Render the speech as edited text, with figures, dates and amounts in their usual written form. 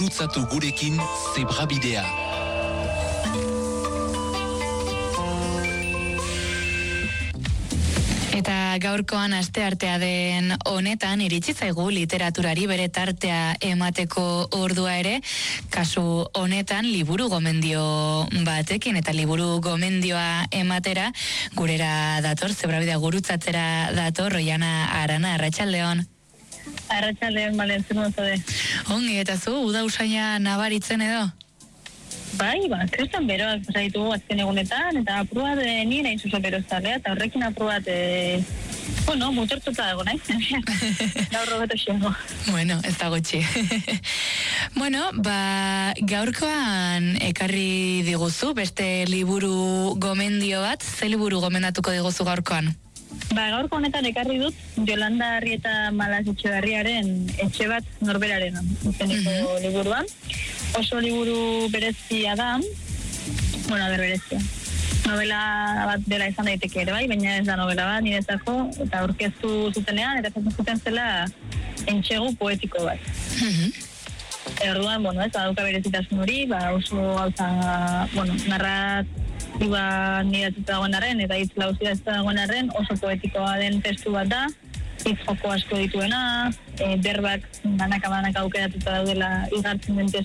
gurutzatu gurekin zebrabidea. Eta gaurkoan asteartea den honetan iritsi zaigu literaturari bere tartea emateko ordua ere, kasu honetan liburu gomendio batekin eta liburu gomendioa ematera gurera dator, zebrabidea gurutzatzera dator, Oiana Arana, arratsaldeon. Arratsaldeon, Valentzun zaude. Ongi, eta zu, uda usaina nabaritzen edo? Bai, kriston beroak zaitu azken egunetan, eta apruat nire hain zuzen berozalea, eta horrekin apruat, mutortuta dago, nahi? Gaur robeto xengo. Bueno, ez da gutxi. Bueno, gaurkoan ekarri diguzu, beste liburu gomendio bat, ze liburu gomendatuko diguzu gaurkoan? Gaurko honetan ekarri dut, Yolanda Arrieta Malas Etxeberriaren Etxe bat norberaren izeneko liburuan. Oso liburu berezia da, berezia. Novela bat dela izan daiteke ere bai, baina ez da novela bat, niretzako, eta aurkeztu zutenean, eta esaten zuten zela entsegu poetiko bat. Orduan, ez dauka berezitasun hori, oso gauza, narratiba niratuta dagoen arren, eta hitz lauzia ez dagoen arren, oso poetikoa den testu bat da, hitz joko asko dituena, berbak banaka aukeratuta daudela igartzen den testu